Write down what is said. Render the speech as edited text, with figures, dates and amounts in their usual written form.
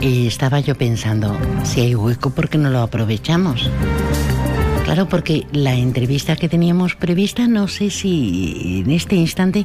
Y estaba yo pensando, si hay hueco, ¿por qué no lo aprovechamos? Claro, porque la entrevista que teníamos prevista, no sé si en este instante